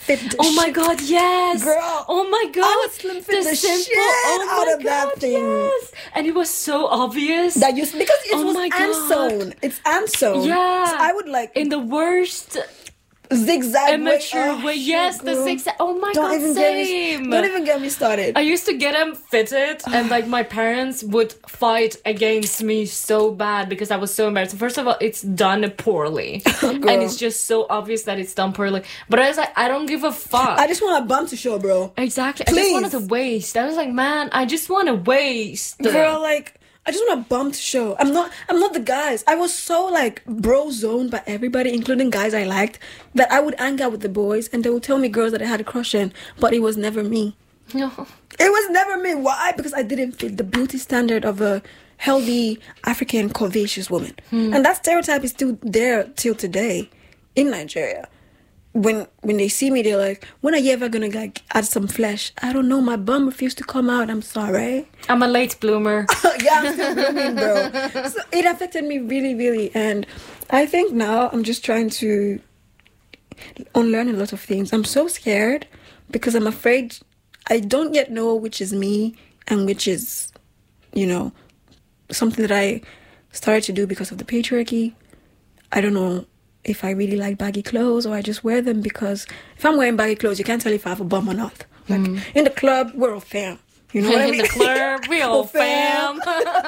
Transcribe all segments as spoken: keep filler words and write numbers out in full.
fit the Oh my shit. god, yes! Girl, oh my god! I would slim fit the shit oh out my of that god, thing. Yes! And it was so obvious. That you because it Oh was my God. Anson. It's Anson. Yeah. So I would like in the worst zigzag immature way. Oh, way. shit, Yes, the girl. zigzag. Oh my Don't god, even same. get me. Don't even get me started. I used to get them fitted, and like my parents would fight against me so bad because I was so embarrassed. First of all, it's done poorly, and it's just so obvious that it's done poorly. But I was like, I don't give a fuck. I just want a bum to show, bro. Exactly. Please. I just wanted to waste. I was like, man, I just want to waste. Girl, like I just want a bum to show. I'm not I'm not the guys. I was so like bro zoned by everybody, including guys I liked, that I would hang out with the boys and they would tell me girls that I had a crush on, but it was never me. No. It was never me. Why? Because I didn't fit the beauty standard of a healthy African curvaceous woman. Hmm. And that stereotype is still there till today in Nigeria. When when they see me, they're like, when are you ever gonna like add some flesh? I don't know, my bum refused to come out. I'm sorry. I'm a late bloomer. Yeah, I'm still blooming, bro. So it affected me really, really. And I think now I'm just trying to unlearn a lot of things. I'm so scared because I'm afraid I don't yet know which is me and which is, you know, something that I started to do because of the patriarchy. I don't know if I really like baggy clothes or I just wear them because if I'm wearing baggy clothes, you can't tell if I have a bum or not. Like, mm. in the club, we're all fam. You know what I mean? In the club, we all fam.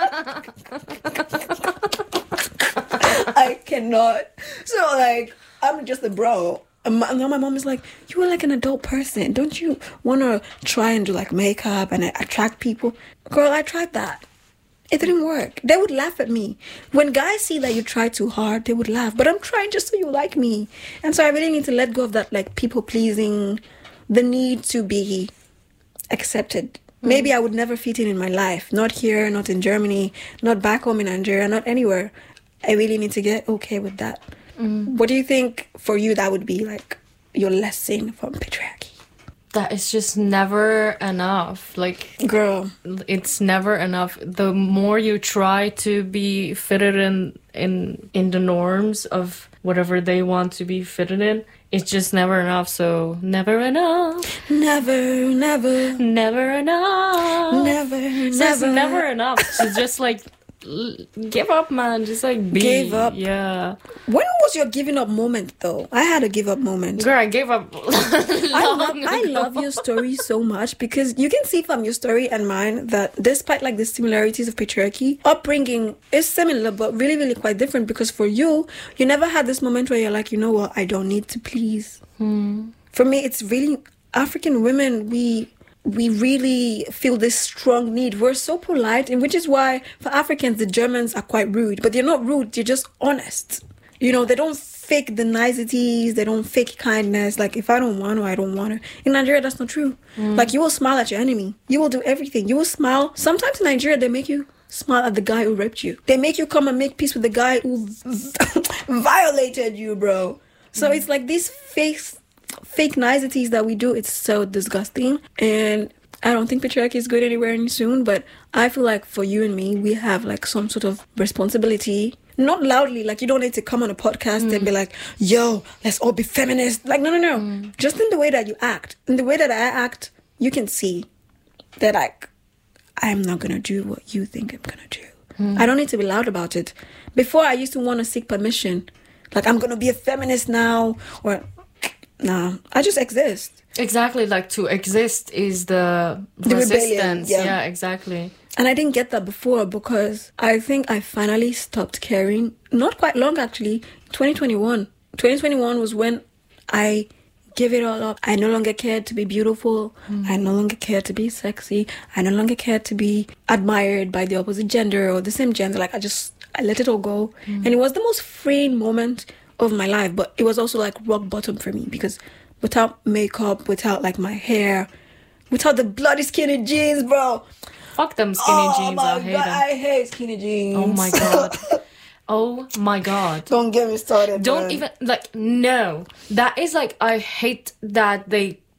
I cannot. So, like, I'm just a bro. And now my mom is like, you are like an adult person. Don't you want to try and do, like, makeup and attract people? Girl, I tried that. It didn't work. They would laugh at me. When guys see that you try too hard, they would laugh. But I'm trying just so you like me. And so I really need to let go of that, like, people-pleasing, the need to be accepted. Mm. Maybe I would never fit in in my life. Not here, not in Germany, not back home in Nigeria, not anywhere. I really need to get okay with that. Mm. What do you think for you that would be, like, your lesson from patriarchy? That is just never enough. Like, girl, it's never enough. The more you try to be fitted in in in the norms of whatever they want to be fitted in, it's just never enough. So never enough. Never, never, never enough. Never, so never. It's never enough. So just like give up, man. Just like be. Give up. Yeah. When was your giving up moment, though? I had a give up moment. Girl, I gave up. I love, I love your story so much because you can see from your story and mine that despite like the similarities of patriarchy, upbringing is similar but really, really quite different. Because for you, you never had this moment where you're like, you know what, I don't need to please. Hmm. For me, it's really African women. We. We really feel this strong need. We're so polite, and which is why for Africans, the Germans are quite rude. But they're not rude, they're just honest. You know, they don't fake the niceties, they don't fake kindness. Like, if I don't want to, I don't want to. In Nigeria, that's not true. Mm. Like, you will smile at your enemy. You will do everything. You will smile. Sometimes in Nigeria, they make you smile at the guy who raped you. They make you come and make peace with the guy who violated you, bro. So mm. it's like these fakes. Fake niceties that we do, it's so disgusting. And I don't think patriarchy is going anywhere any soon, but I feel like for you and me, we have like some sort of responsibility. Not loudly, like you don't need to come on a podcast mm. and be like, yo, let's all be feminists. Like, no, no, no. Mm. Just in the way that you act. In the way that I act, you can see that like, I'm not going to do what you think I'm going to do. Mm. I don't need to be loud about it. Before, I used to want to seek permission. Like, I'm going to be a feminist now, or... Nah, I just exist. Exactly, like to exist is the, the resistance. Yeah. yeah, exactly. And I didn't get that before because I think I finally stopped caring. Not quite long, actually. twenty twenty-one. twenty twenty-one was when I gave it all up. I no longer cared to be beautiful. Mm. I no longer cared to be sexy. I no longer cared to be admired by the opposite gender or the same gender. Like, I just, I let it all go. Mm. And it was the most freeing moment of my life, but it was also like rock bottom for me because without makeup, without like my hair, without the bloody skinny jeans, bro. Fuck them skinny oh jeans. My I hate God, them. I hate skinny jeans. Oh my God. Oh my God. Don't get me started. Don't man. even like no. That is like I hate that they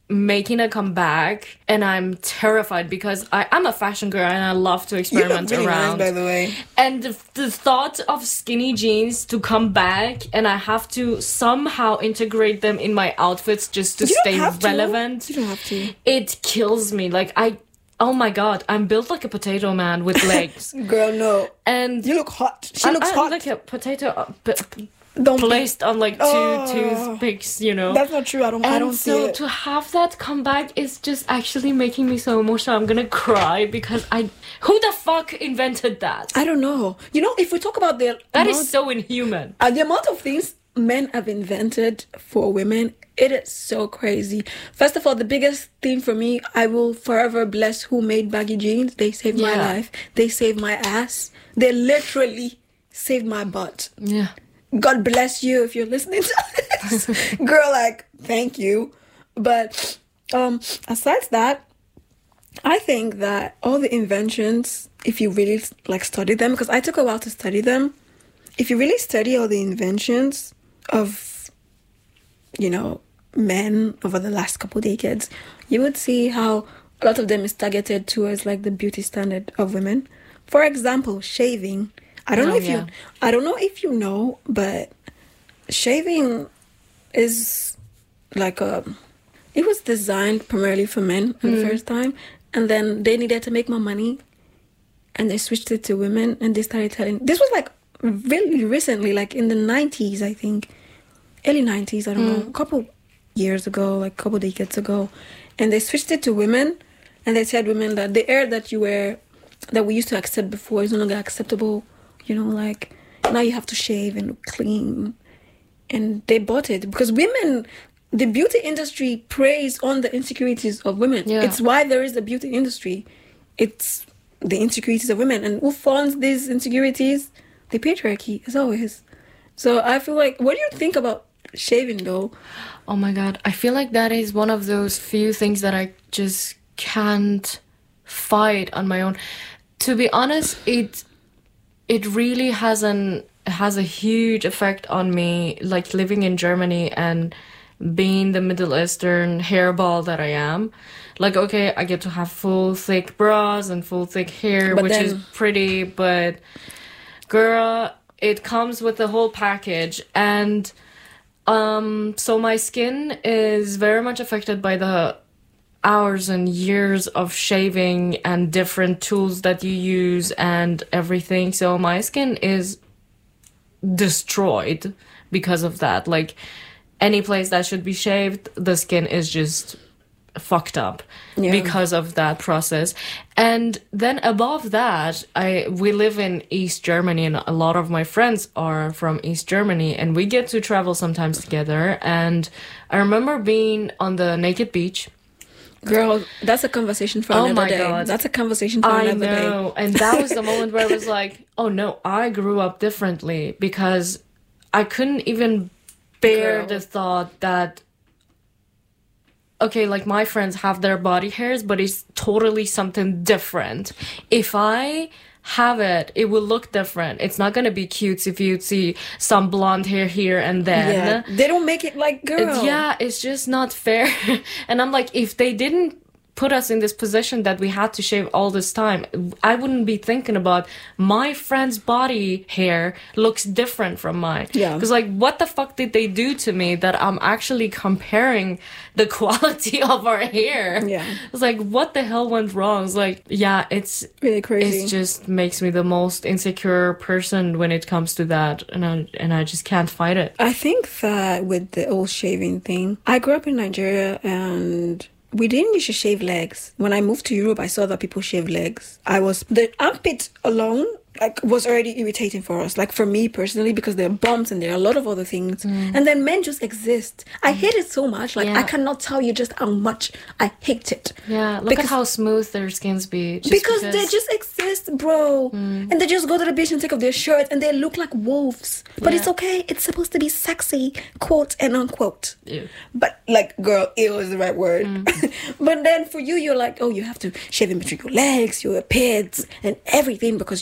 making a comeback, and I'm terrified because I, I'm a fashion girl and I love to experiment you look really around. nice, by the way. And the, the thought of skinny jeans to come back and I have to somehow integrate them in my outfits just to You don't stay have to. relevant. You don't have to. It kills me. Like I, oh my god, I'm built like a potato man with legs. Girl, no. And You look hot. She I, looks I'm hot. like a potato uh, p- p- Don't be- placed on like two Oh. toothpicks, you know. That's not true. I don't. I And don't so see it. to have that come back is just actually making me so emotional. I'm gonna cry because I, who the fuck invented that? I don't know. You know, if we talk about the That amount, is so inhuman. uh, the amount of things men have invented for women, it is so crazy. First of all, the biggest thing for me, I will forever bless who made baggy jeans. They saved my Yeah. life. They saved my ass. They literally saved my butt. Yeah. God bless you if you're listening to this. Girl, like, thank you. But um aside that, I think that all the inventions, if you really like study them, because I took a while to study them, if you really study all the inventions of, you know, men over the last couple decades, you would see how a lot of them is targeted towards like the beauty standard of women. For example, shaving. I don't Oh, know if yeah. you I don't know if you know, but shaving is like a it was designed primarily for men at the first time, and then they needed to make more money and they switched it to women, and they started telling this was like really recently, like in the nineties, I think, early nineties, I don't know, a couple years ago, like a couple decades ago, and they switched it to women, and they said women that the hair that you wear that we used to accept before is no longer acceptable, you know, like now you have to shave and look clean. And they bought it because women, the beauty industry preys on the insecurities of women. Yeah. It's why there is a beauty industry. It's the insecurities of women. And who funds these insecurities? The patriarchy, as always. So I feel like, what do you think about shaving though? Oh my god, I feel like that is one of those few things that I just can't fight on my own. To be honest, it it really has an has a huge effect on me, like living in Germany and being the Middle Eastern hairball that I am. Like, okay, I get to have full thick bras and full thick hair, But which then- is pretty, but girl, it comes with the whole package. And um so my skin is very much affected by the hours and years of shaving and different tools that you use and everything. So my skin is destroyed because of that. Like, any place that should be shaved, the skin is just fucked up Yeah. because of that process. And then above that, I we live in East Germany, and a lot of my friends are from East Germany, and we get to travel sometimes together. And I remember being on the naked beach. Girl, that's a conversation for Oh another my day. God. That's a conversation for I another day. know. And that was the moment where I was like, oh no, I grew up differently, because I couldn't even bear Girl. the thought that, okay, like my friends have their body hairs, but it's totally something different. If I have it, it will look different. It's not gonna be cutesy cutesy, some blonde hair here and then. Yeah, they don't make it like girl. It's- yeah, it's just not fair. And I'm like, if they didn't put us in this position that we had to shave all this time, I wouldn't be thinking about my friend's body hair looks different from mine. Yeah. Because, like, what the fuck did they do to me that I'm actually comparing the quality of our hair? Yeah. It's like, what the hell went wrong? It's like, yeah, it's Really crazy. it just makes me the most insecure person when it comes to that, and I and I just can't fight it. I think that with the whole shaving thing, I grew up in Nigeria and we didn't used to shave legs. When I moved to Europe, I saw that people shave legs. I was the armpit alone like was already irritating for us, like for me personally, because there are bumps and there are a lot of other things. And then men just exist. I hate it so much. Like Yeah. I cannot tell you just how much I hate it. Yeah, look Because- at how smooth their skins be. Just because, they just exist, bro. And they just go to the beach and take off their shirts and they look like wolves. But it's Yeah. okay. It's supposed to be sexy, quote and unquote. Ew. But like, girl, ew is the right word. But then for you, you're like, oh, you have to shave in between your legs, your pits, and everything because you have to look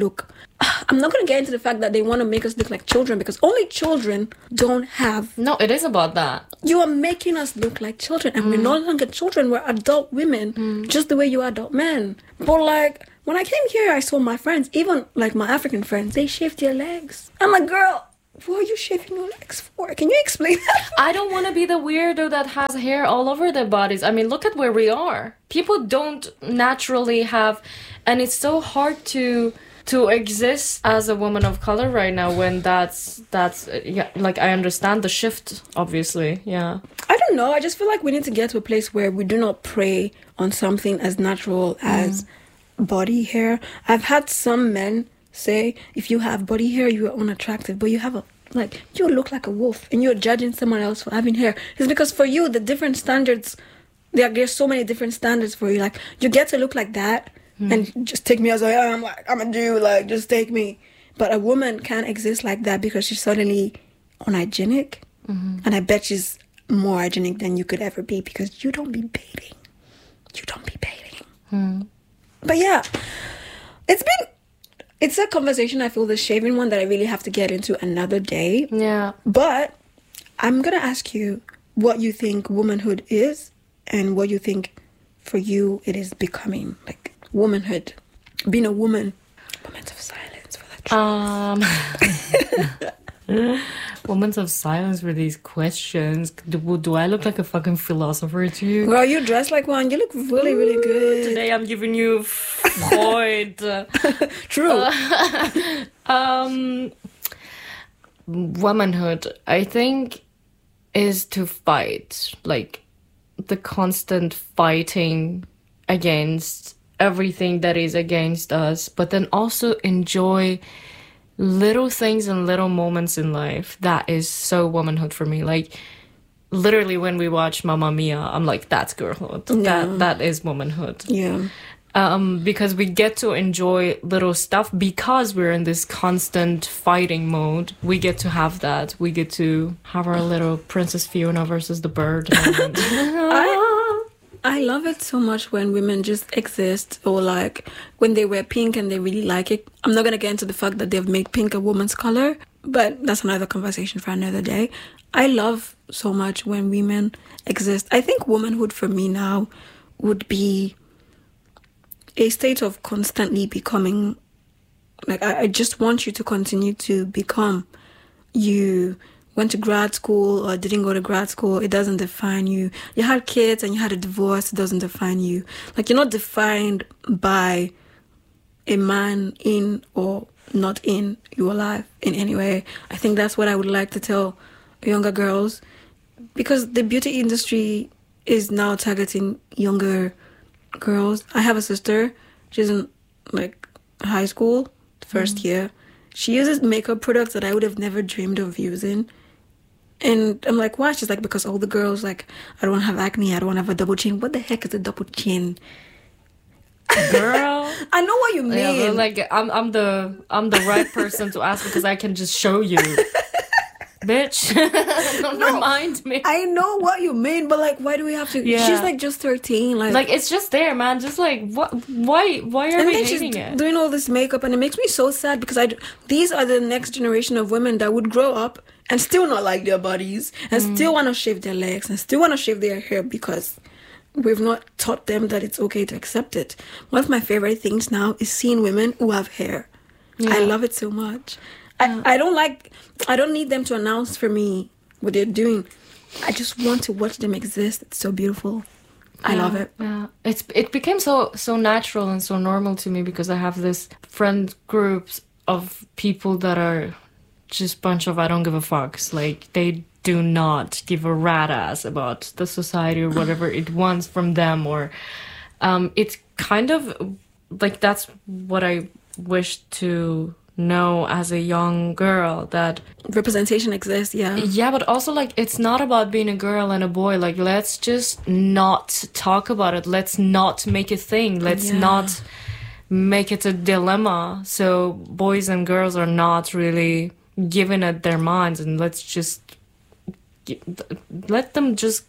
look. I'm not going to get into the fact that they want to make us look like children, because only children don't have. No, it is about that. You are making us look like children, and mm. we're no longer children. We're adult women, mm. just the way you are adult men. But like, when I came here, I saw my friends, even like my African friends, they shaved their legs. I'm like, girl, what are you shaving your legs for? Can you explain that? I don't want to be the weirdo that has hair all over their bodies. I mean, look at where we are. People don't naturally have, and it's so hard to to exist as a woman of color right now when that's that's yeah, like I understand the shift, obviously. Yeah. I don't know. I just feel like we need to get to a place where we do not prey on something as natural as mm. body hair. I've had some men say, if you have body hair, you are unattractive, but you have a, like, you look like a wolf, and you're judging someone else for having hair. It's because for you, the different standards, there, there's so many different standards for you. Like, you get to look like that, mm. and just take me as I am, like, I'm a Jew, like, just take me. But a woman can't exist like that because she's suddenly unhygienic, mm-hmm. and I bet she's more hygienic than you could ever be, because you don't be bathing. You don't be bathing. Mm. But yeah, it's been... It's a conversation, I feel, the shaving one, that I really have to get into another day. Yeah. But I'm going to ask you what you think womanhood is and what you think for you it is becoming. Like, womanhood. Being a woman. Moments of silence for that. Um... Moments of silence for these questions. Do, do I look like a fucking philosopher to you? Girl, you dress like one. You look really, really good. Today I'm giving you Freud. True. Uh, um, womanhood, I think, is to fight. Like, the constant fighting against everything that is against us, but then also enjoy little things and little moments in life. That is so womanhood for me. Like, literally when we watch Mamma Mia, I'm like, that's girlhood. Yeah. That that is womanhood. Yeah. Um, because we get to enjoy little stuff because we're in this constant fighting mode. We get to have that. We get to have our little Princess Fiona versus the bird moment. I- I love it so much when women just exist, or like when they wear pink and they really like it. I'm not going to get into the fact that they've made pink a woman's color, but that's another conversation for another day. I love so much when women exist. I think womanhood for me now would be a state of constantly becoming. Like, I, I just want you to continue to become. You went to grad school or didn't go to grad school, it doesn't define you. You had kids and you had a divorce, it doesn't define you. Like, you're not defined by a man in or not in your life in any way. I think that's what I would like to tell younger girls, because the beauty industry is now targeting younger girls. I have a sister, she's in like high school, first mm-hmm. year. She uses makeup products that I would have never dreamed of using. And I'm like, why? She's like, because all the girls, like, I don't have acne, I don't have a double chin. What the heck is a double chin? Girl, I know what you mean. Yeah, like, I'm, I'm the, I'm the right person to ask, because I can just show you, bitch. Don't no, remind me. I know what you mean, but like, why do we have to? Yeah. She's like just thirteen. Like, like it's just there, man. Just like, what? Why? Why are and we then hating she's it? Doing all this makeup, and it makes me so sad, because I these are the next generation of women that would grow up and still not like their bodies, and mm. still want to shave their legs, and still want to shave their hair, because we've not taught them that it's okay to accept it. One of my favorite things now is seeing women who have hair. Yeah. I love it so much. Yeah. I, I don't like, I don't need them to announce for me what they're doing. I just want to watch them exist. It's so beautiful. I yeah, love it. Yeah, it's it became so so natural and so normal to me, because I have this friend groups of people that are just bunch of I don't give a fucks. Like, they do not give a rat ass about the society or whatever it wants from them, or um, it's kind of like, that's what I wish to know as a young girl, that representation exists. Yeah, yeah, but also, like, it's not about being a girl and a boy. Like, let's just not talk about it. Let's not make a thing. Let's yeah. not make it a dilemma, so boys and girls are not really given at their minds, and let's just let them just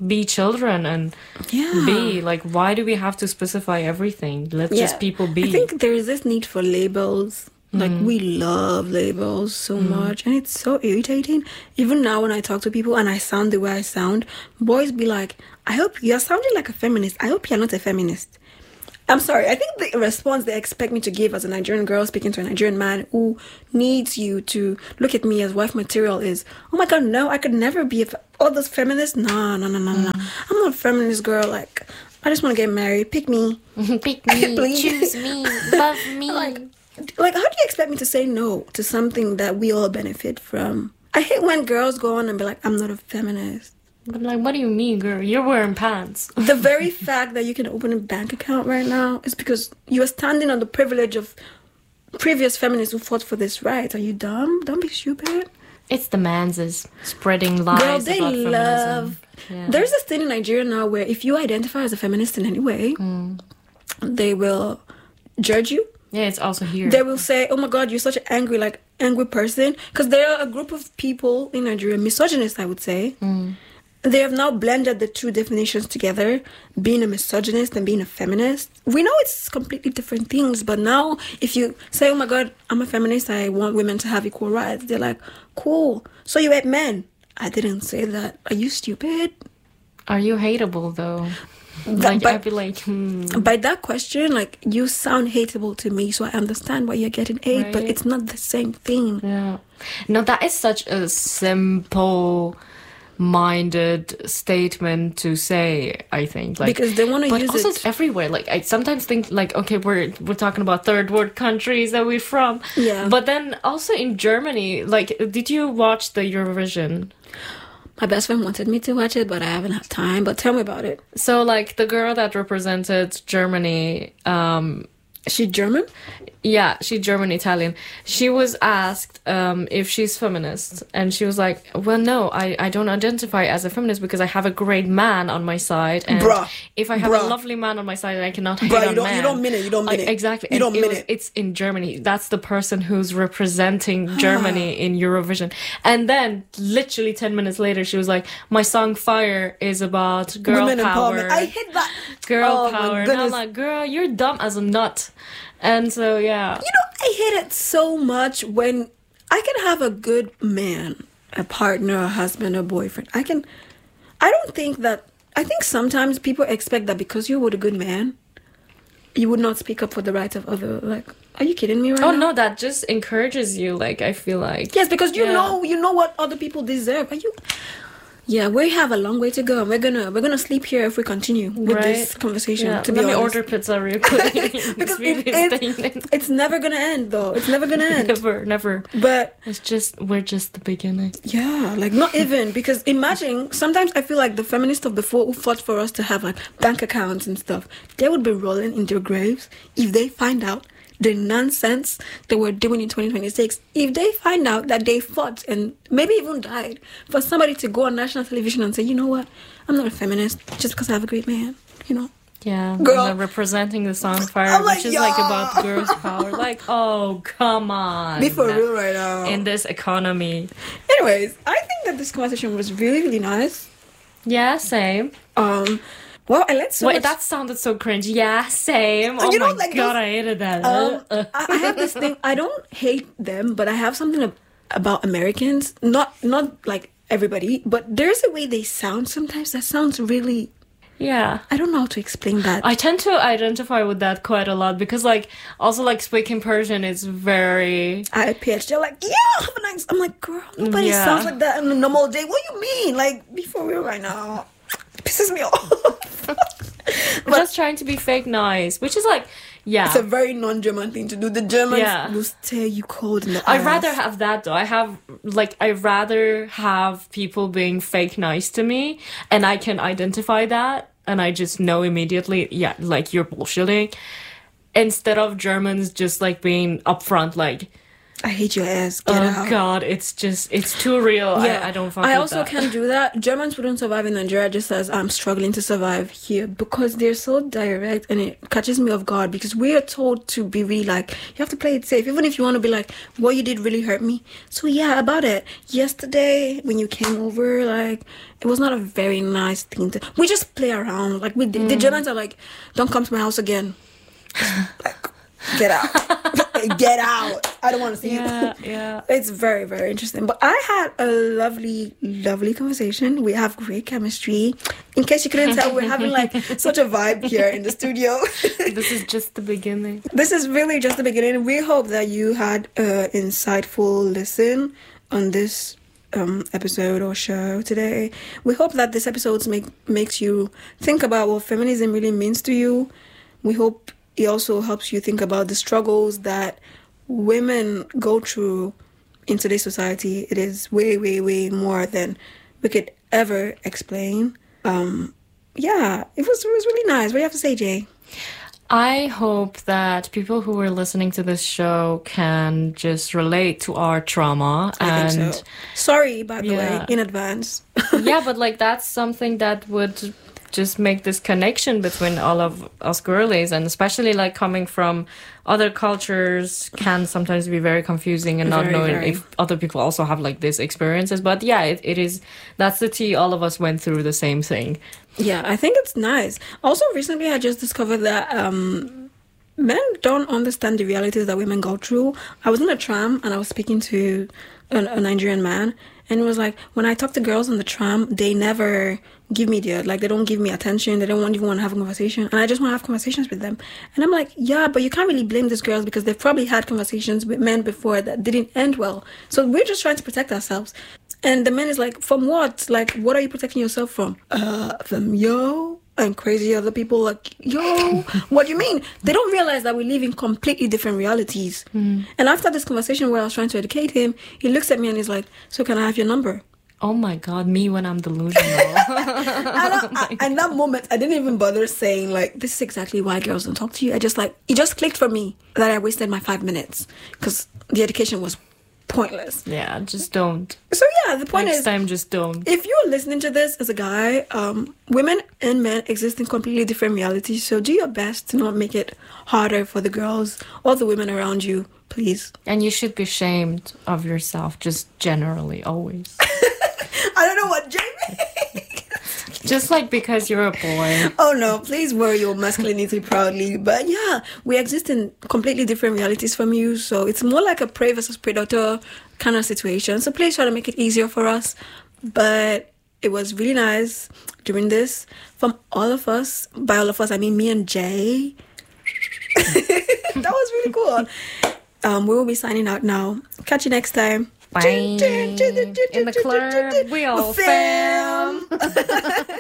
be children and Yeah. be like, why do we have to specify everything? Let's Yeah. just people be. I think there is this need for labels. Like, we love labels so much, and it's so irritating. Even now, when I talk to people and I sound the way I sound, boys be like, I hope you're sounding like a feminist. I hope you're not a feminist. I'm sorry. I think the response they expect me to give as a Nigerian girl speaking to a Nigerian man who needs you to look at me as wife material is, oh my God, no, I could never be a fe- all those feminists. No, no, no, no, no. I'm not a feminist girl. Like, I just want to get married. Pick me. Pick me, Please. choose me, love me. Like, like, how do you expect me to say no to something that we all benefit from? I hate when girls go on and be like, I'm not a feminist. But like, what do you mean, girl? You're wearing pants. The very fact that you can open a bank account right now is because you are standing on the privilege of previous feminists who fought for this right. Are you dumb? Don't be stupid. It's the manses spreading lies Girl, they about feminism. love... Yeah. There's this thing in Nigeria now where if you identify as a feminist in any way, they will judge you. Yeah, it's also here. They will say, oh my God, you're such an angry, like, angry person. Because there are a group of people in Nigeria, misogynists, I would say. They have now blended the two definitions together, being a misogynist and being a feminist. We know it's completely different things, but now if you say, oh my God, I'm a feminist, I want women to have equal rights, they're like, cool. So you hate men. I didn't say that. Are you stupid? Are you hateable though? That- Like, but- I'd be like, hmm. By that question, like, you sound hateable to me, so I understand why you're getting hate, but Right. it's not the same thing. Yeah. No, that is such a simple minded statement to say, I think. Like, Because they want to but use also it. it's everywhere. Like, I sometimes think like, okay, we're we're talking about third world countries that we're from. Yeah. But then also in Germany, like, did you watch the Eurovision? My best friend wanted me to watch it, but I haven't had time. But tell me about it. So like the girl that represented Germany, um Is she German? yeah, she's German Italian. She was asked um, if she's feminist, and she was like, "Well, no, I, I don't identify as a feminist because I have a great man on my side, and Bruh. if I have Bruh. a lovely man on my side, I cannot hate Bruh, on you don't- man." you don't mean it, you don't mean Like, it. exactly. You And don't it mean was, it. It's in Germany. That's the person who's representing Germany in Eurovision. And then, literally ten minutes later, she was like, "My song Fire is about girl Women power." empowerment. I hate that. Girl Oh, my power. And I'm goodness. like, girl, you're dumb as a nut. And so, yeah. You know, I hate it so much when I can have a good man, a partner, a husband, a boyfriend. I can. I don't think that. I think sometimes people expect that because you're with a good man, you would not speak up for the rights of other. Like, are you kidding me right Oh now? no, that just encourages you. Like, I feel like Yes, because you Yeah. know you know what other people deserve. Are you? Yeah, we have a long way to go, and we're gonna we're gonna sleep here if we continue with Right. this conversation. Yeah, To be let me honest, order pizza real quick. because This it, video is staying it, in. it's never gonna end, though. It's never gonna end. never, never. But It's just we're just the beginning. yeah, like not even because imagine sometimes I feel like the feminists of before who fought for us to have like bank accounts and stuff, they would be rolling in their graves if they find out the nonsense they were doing in twenty twenty-six. If they find out that they fought and maybe even died for somebody to go on national television and say, you know what, I'm not a feminist just because I have a great man, you know. Yeah, Girl. and then representing the song Fire, I'm like, which is like yeah. about girls' power. Like, oh come on, Be for real right now. in this economy. Anyways, I think that this conversation was really, really nice. Yeah, same. Um, well, I let so Wait, much- that sounded so cringe. Yeah, same. Oh You know, my like god, those- I hated that. Um, Uh, I, I have this thing. I don't hate them, but I have something ab- about Americans. Not not like everybody, but there's a way they sound sometimes that sounds really. yeah. I don't know how to explain that. I tend to identify with that quite a lot because, like, also like speaking Persian is very. I pitch. They're like, yeah, have a nice. I'm like, girl, nobody Yeah. sounds like that on a normal day. What do you mean? Like, be for real right now. It pisses me off. We're just trying to be fake nice, which is like, yeah. It's a very non-German thing to do. The Germans Yeah. will stare you cold in the I'd eyes. rather have that though. I have like I'd rather have people being fake nice to me, and I can identify that, and I just know immediately. Yeah, like you're bullshitting. Instead of Germans just like being upfront, like, I hate your ass. Get oh out. God, it's just it's too real. Yeah. I, I don't fuck I with also that. can't do that. Germans wouldn't survive in Nigeria just as I'm struggling to survive here because they're so direct and it catches me off guard because we are told to be really like, you have to play it safe. Even if you want to be like, what you did really hurt me. So yeah, about it. Yesterday when you came over, like, it was not a very nice thing to... We just play around. Like, we, mm. the Germans are like, don't come to my house again. Like, get out. Get out. I don't want to see yeah, you. Yeah. It's very, very interesting. But I had a lovely, lovely conversation. We have great chemistry. In case you couldn't tell, we're having like such a vibe here in the studio. This is just the beginning. This is really just the beginning. We hope that you had an insightful listen on this um, episode or show today. We hope that this episode make, makes you think about what feminism really means to you. We hope it also helps you think about the struggles that women go through in today's society. It is way, way, way more than we could ever explain. Um, yeah, it was it was really nice. What do you have to say, Jay? I hope that people who are listening to this show can just relate to our trauma. I and think so. Sorry, by the yeah. way, in advance. Yeah, but like that's something that would just make this connection between all of us girlies, and especially like coming from other cultures can sometimes be very confusing and not Very, knowing very. if other people also have like these experiences. But yeah, it, it is, that's the tea. All of us went through the same thing. Yeah, I think it's nice. Also, recently I just discovered that um, men don't understand the realities that women go through. I was in a tram and I was speaking to a, a Nigerian man, and it was like, when I talk to girls on the tram, they never give me the, like, they don't give me attention. They don't want, even want to have a conversation. And I just want to have conversations with them. And I'm like, yeah, but you can't really blame these girls because they've probably had conversations with men before that didn't end well. So we're just trying to protect ourselves. And the man is like, from what? Like, what are you protecting yourself from? Uh, from yo and crazy other people. Like, yo, what do you mean? They don't realize that we live in completely different realities. Mm. And after this conversation where I was trying to educate him, he looks at me and he's like, so can I have your number? Oh my God, me when I'm delusional. and, I, I, and that moment, I didn't even bother saying, like, this is exactly why girls don't talk to you. I just, like, it just clicked for me that I wasted my five minutes because the education was pointless. Yeah, just don't. So, yeah, the point Next is... time, just don't. If you're listening to this as a guy, um, women and men exist in completely different realities. So do your best to not make it harder for the girls or the women around you, please. And you should be ashamed of yourself, just generally, always. I don't know what Jamie. Just like because you're a boy. Oh no, please wear your masculinity proudly. But yeah, we exist in completely different realities from you. So it's more like a prey versus predator kind of situation. So please try to make it easier for us. But it was really nice doing this from all of us. By all of us, I mean me and Jay. That was really cool. Um, we will be signing out now. Catch you next time. Bye. In the club, we all fam.